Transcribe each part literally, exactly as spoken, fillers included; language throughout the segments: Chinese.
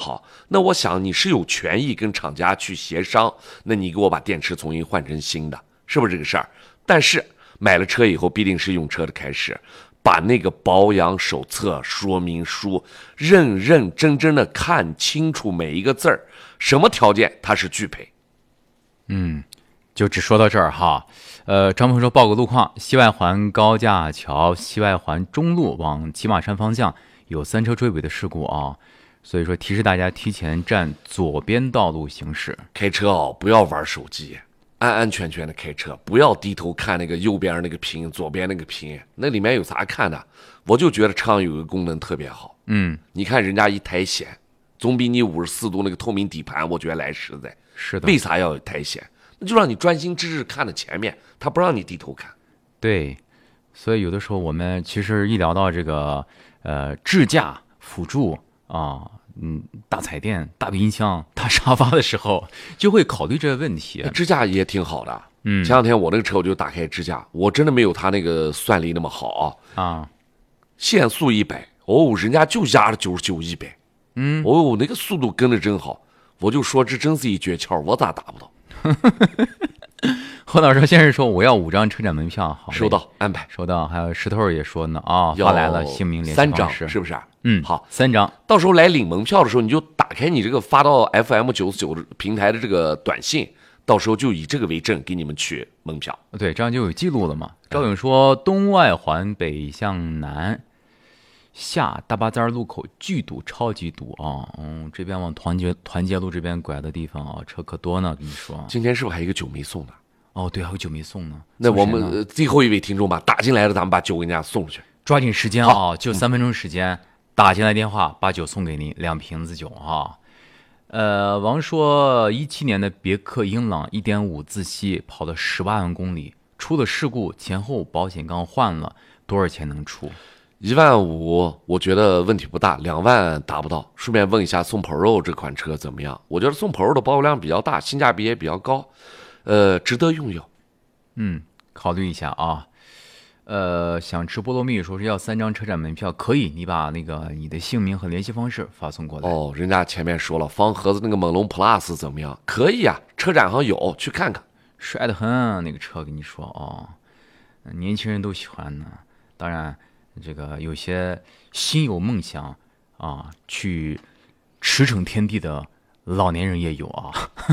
好，那我想你是有权益跟厂家去协商，那你给我把电池重新换成新的，是不是这个事儿？但是买了车以后必定是用车的开始，把那个保养手册说明书认认真真的看清楚每一个字儿，什么条件它是具备。 嗯，就只说到这儿哈。呃，张鹏说报个路况，西外环高架桥西外环中路往骑马山方向有三车追尾的事故啊，所以说提示大家提前站左边道路行驶。 开车哦，不要玩手机，安安全全的开车，不要低头看那个右边那个屏，左边那个屏，那里面有啥看的？我就觉得车上有个功能特别好， 嗯， 你看人家一苔藓，总比你五十四度那个透明底盘，我觉得来实在。 是的， 为啥要有苔藓？那就让你专心致志看着前面，他不让你低头看。 对，所以有的时候我们其实一聊到这个呃智驾辅助啊，嗯，大彩电、大音箱、大沙发的时候，就会考虑这个问题。 支架也挺好的， 嗯， 前两天我那个车我就打开支架，我真的没有他那个算力那么好啊，啊， 限速一百，哦，人家就压了九十九、一百， 嗯， 哦，那个速度跟的真好，我就说这真是一诀窍，我咋达不到？ 何老师先是说我要五张车展门票，好， 收到，安排收到。还有石头也说呢，啊、哦，发来了姓名联系三张， 方式， 是不是？ 嗯， 好， 三张。 到时候来领门票的时候，你就打开你这个发到 F M 九十九平台的这个短信，到时候就以这个为证给你们取门票。 对，这样就有记录了嘛。赵勇说，东外环北向南下大巴扎路口巨堵，超级堵啊！嗯，这边往团结团结路这边拐的地方啊，车可多呢。跟你说， 今天是不是还有一个酒没送呢？ 哦，对，还有酒没送呢。 那我们、呃、最后一位听众吧，打进来的咱们把酒给人家送出去， 抓紧时间啊，就三分钟时间，打进来电话把酒送给您，两瓶子酒啊。呃，王说，一七年的别克英朗 一点五 自吸跑了十八万公里，出了事故，前后保险杠换了，多少钱能出？ 一万五，我觉得问题不大，两万达不到。顺便问一下，宋 Pro 这款车怎么样？我觉得宋 Pro 的保有量比较大，性价比也比较高，呃，值得拥有。 嗯，考虑一下啊。呃，想吃菠萝蜜说是要三张车展门票，可以，你把那个你的姓名和联系方式发送过来。 哦，人家前面说了，方盒子那个猛龙 Plus 怎么样？可以啊，车展上有，去看看， 帅得很，那个车跟你说哦，年轻人都喜欢呢。当然。这个有些心有梦想啊，去驰骋天地的老年人也有啊。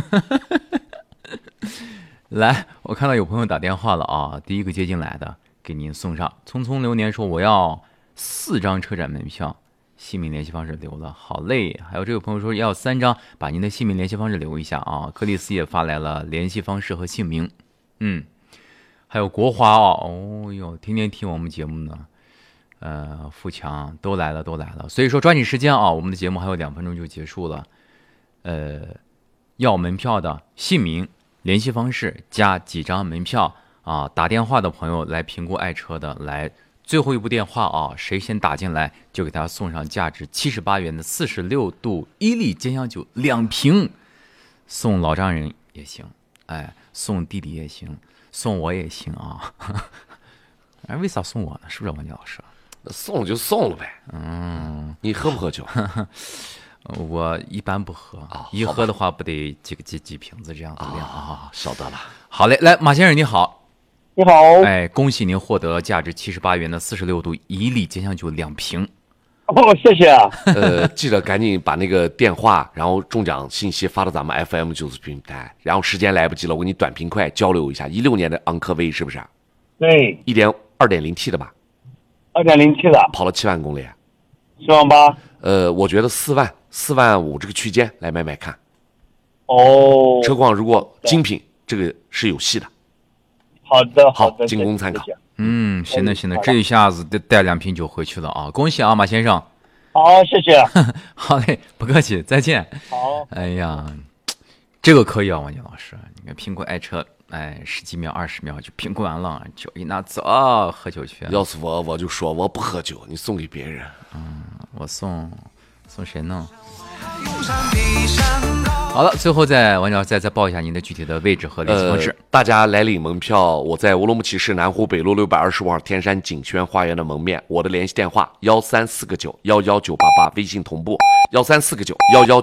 来，我看到有朋友打电话了啊，第一个接进来的给您送上。匆匆流年说我要四张车展门票，姓名联系方式留了，好嘞。还有这个朋友说要三张，把您的姓名联系方式留一下啊。克里斯也发来了联系方式和姓名，嗯，还有国华哦，哦哟，天天听我们节目呢。呃，富强都来了，都来了，所以说抓紧时间啊！我们的节目还有两分钟就结束了。呃，要门票的姓名、联系方式加几张门票啊！打电话的朋友来评估爱车的，来最后一部电话啊！谁先打进来，就给他送上价值七十八元的四十六度伊利尖香酒两瓶，送老丈人也行，哎，送弟弟也行，送我也行啊！哎，为啥送我呢？是不是王杰老师？ 送就送了呗。 嗯， 你喝不喝酒？ 我一般不喝， 啊、 一喝的话不得几个几几瓶子这样子量啊。晓得了。 好嘞，来，马先生你好。 你好。 哎，恭喜您获得价值七十八元的四十六度伊利尖香酒两瓶。 哦，谢谢啊。 呃，记得赶紧把那个电话，然后中奖信息发到咱们 F M 九十平台，然后时间来不及了，我给你短平快交流一下。一六年的昂科威是不是？ 对。 一点二点零 T 的吧？ 二点零 T 的， 跑了七万公里， 七万八。 呃，我觉得四万、四万五这个区间来买买看。 哦， 车况如果精品，这个是有戏的。 好的，好的， 仅供参考。 嗯，行的，行的，这一下子带带两瓶酒回去了啊！恭喜啊，马先生。 好，谢谢。 好嘞，不客气，再见。 好。 哎呀，这个可以啊，王杰老师，你看苹果爱车。哎，十几秒、二十秒就评估完了，酒一拿走，喝酒去。 要是我，我就说我不喝酒，你送给别人。 嗯，我送送谁呢？好了，最后再王老再再报一下您的具体的位置和联系方式。 呃、大家来领门票，我在乌鲁木齐市南湖北路六百二十五号天山景轩花园的门面。我的联系电话幺三四个九幺幺九八八，微信同步幺三四个九幺幺。